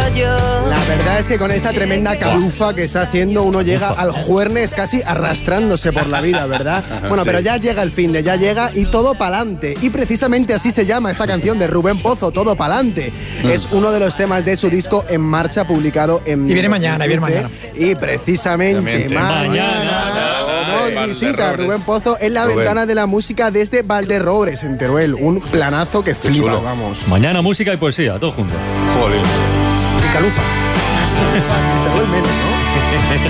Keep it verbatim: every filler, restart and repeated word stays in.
La verdad es que con esta tremenda calufa que está haciendo uno llega al juernes casi arrastrándose por la vida, ¿verdad? Bueno, pero ya llega el fin de, ya llega y todo pa'lante. Y precisamente así se llama esta canción de Rubén Pozo, Todo pa'lante. Es uno de los temas de su disco En Marcha, publicado en... Y viene mañana, viene mañana. Y precisamente mañana, mañana nos visita Rubén Pozo en la Rubén. Ventana de la música desde Valderrobres, en Teruel. Un planazo que flipa, chulo. Vamos. Mañana música y poesía, todo junto. Joder. Y calufa. Teruel menos, ¿no?